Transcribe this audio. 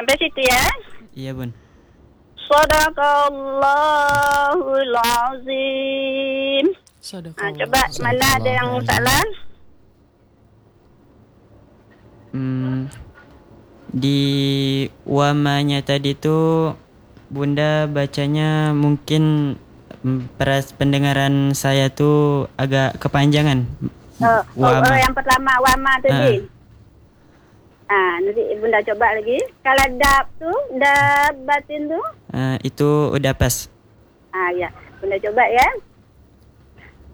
Sampai situ ya. Iya, Bun. Sadaqallahul azim. Coba mana ada yang salah? Di wamanya tadi tu Bunda bacanya mungkin pendengaran saya tu agak kepanjangan. Yang pertama wama tadi. Nanti Bunda coba lagi. Kalau dab tu, dab batin tu? Itu udah pas. Ya. Bunda coba ya.